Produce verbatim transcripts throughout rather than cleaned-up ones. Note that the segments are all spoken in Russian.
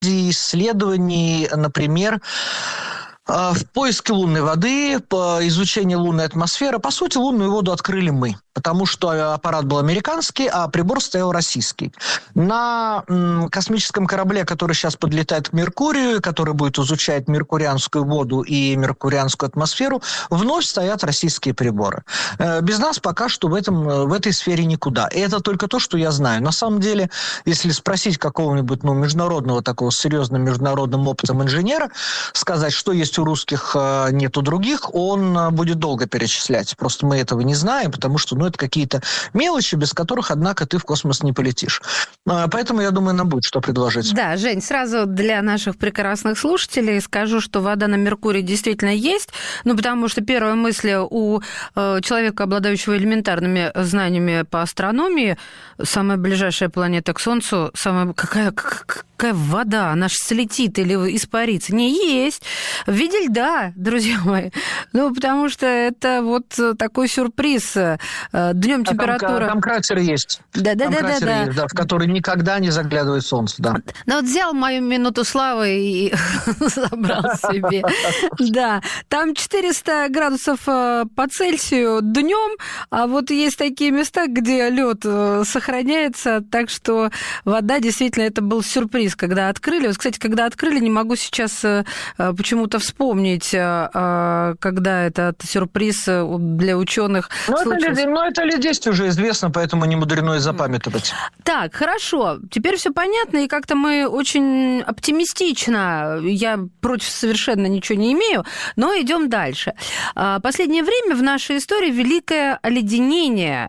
исследований, например, в поиске лунной воды, по изучению лунной атмосферы. По сути, лунную воду открыли мы, потому что аппарат был американский, а прибор стоял российский. На м, космическом корабле, который сейчас подлетает к Меркурию, который будет изучать меркурианскую воду и меркурианскую атмосферу, вновь стоят российские приборы. Э, без нас пока что в, этом, в этой сфере никуда. И это только то, что я знаю. На самом деле, если спросить какого-нибудь ну, международного, такого серьезного международным опытом инженера, сказать, что есть у русских, нет у других, он будет долго перечислять. Просто мы этого не знаем, потому что ну, это какие-то мелочи, без которых, однако, ты в космос не полетишь. Поэтому, я думаю, нам будет что предложить. Да, Жень, сразу для наших прекрасных слушателей скажу, что вода на Меркурии действительно есть, ну, потому что первая мысль у человека, обладающего элементарными знаниями по астрономии, самая ближайшая планета к Солнцу, самая какая, какая вода, она ж слетит или испарится. Не есть. В виде льда, друзья мои. Ну, потому что это вот такой сюрприз. Днем температура... Там, там кратер есть. Да-да-да. Там кратер да, есть, да, в который никогда не заглядывает солнце, да. Ну, вот взял мою минуту славы и забрал себе. Да, там четыреста градусов по Цельсию днем, а вот есть такие места, где лед сохраняется, так что вода, действительно, это был сюрприз, когда открыли. Вот, кстати, когда открыли, не могу сейчас почему-то вспомнить, когда этот сюрприз для ученых случился. Ну, это лет десять уже известно, поэтому не мудрено и запамятовать. Так, хорошо. Теперь все понятно, и как-то мы очень оптимистично, я против совершенно ничего не имею, но идем дальше. Последнее время в нашей истории великое оледенение,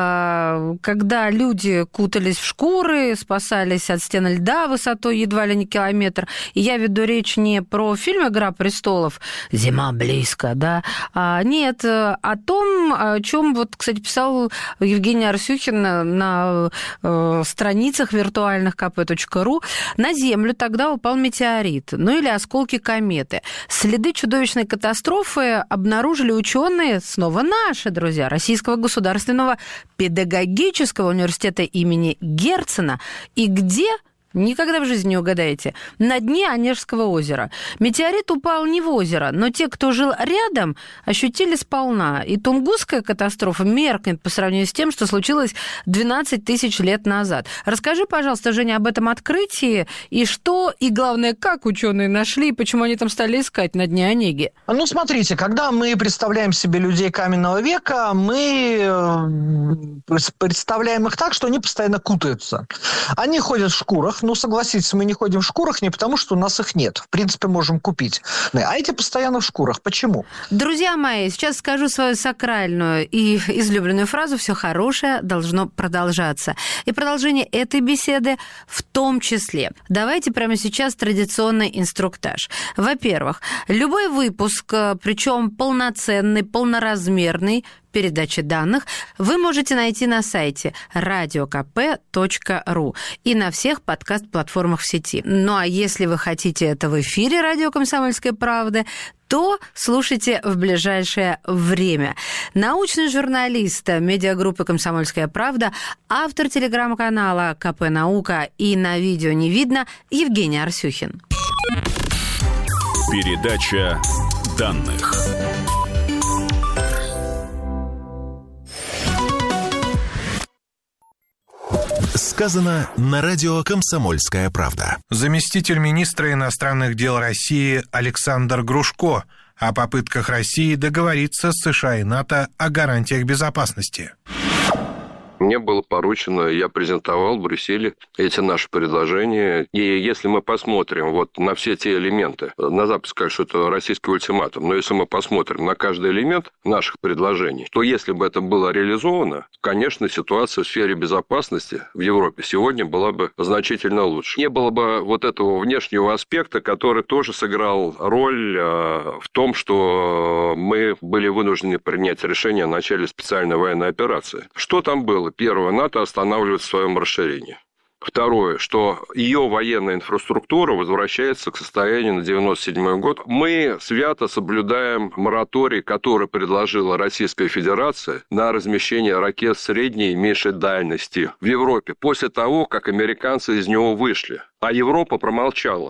когда люди кутались в шкуры, спасались от стен льда высотой едва ли не километр. И я веду речь не про фильм «Игра престолов», «Зима близко», да, а нет, о том, о чем, вот, кстати, писал Евгений Арсюхин на, на э, страницах виртуальных ка пэ точка ру. На Землю тогда упал метеорит, ну или осколки кометы. Следы чудовищной катастрофы обнаружили ученые, снова наши друзья, Российского государственного педагогического университета имени Герцена. И где... Никогда в жизни не угадаете. На дне Онежского озера. Метеорит упал не в озеро, но те, кто жил рядом, ощутили сполна. И Тунгусская катастрофа меркнет по сравнению с тем, что случилось двенадцать тысяч лет назад. Расскажи, пожалуйста, Женя, об этом открытии, и что, и главное, как ученые нашли, и почему они там стали искать на дне Онеги. Ну, смотрите, когда мы представляем себе людей каменного века, мы представляем их так, что они постоянно кутаются. Они ходят в шкурах. Ну, согласитесь, мы не ходим в шкурах не потому, что у нас их нет. В принципе, можем купить. А эти постоянно в шкурах. Почему? Друзья мои, сейчас скажу свою сакральную и излюбленную фразу «Все хорошее должно продолжаться». И продолжение этой беседы в том числе. Давайте прямо сейчас традиционный инструктаж. Во-первых, любой выпуск, причем полноценный, полноразмерный, передачи данных вы можете найти на сайте радио ка пэ точка ру и на всех подкаст-платформах в сети. Ну а если вы хотите это в эфире радио «Комсомольская правда», то слушайте в ближайшее время. Научный журналист медиагруппы «Комсомольская правда», автор телеграм-канала ка пэ Наука и «На видео не видно» Евгений Арсюхин. Передача данных. Сказано на радио «Комсомольская правда». Заместитель министра иностранных дел России Александр Грушко о попытках России договориться с США и НАТО о гарантиях безопасности. Мне было поручено, я презентовал в Брюсселе эти наши предложения. И если мы посмотрим вот на все те элементы, на Запад скажут, что это российский ультиматум, но если мы посмотрим на каждый элемент наших предложений, то если бы это было реализовано, конечно, ситуация в сфере безопасности в Европе сегодня была бы значительно лучше. Не было бы вот этого внешнего аспекта, который тоже сыграл роль в том, что мы были вынуждены принять решение о начале специальной военной операции. Что там было? Первое, НАТО останавливает в своем расширении. Второе, что ее военная инфраструктура возвращается к состоянию на девяносто седьмой год. Мы свято соблюдаем мораторий, который предложила Российская Федерация на размещение ракет средней и меньшей дальности в Европе после того, как американцы из него вышли. А Европа промолчала.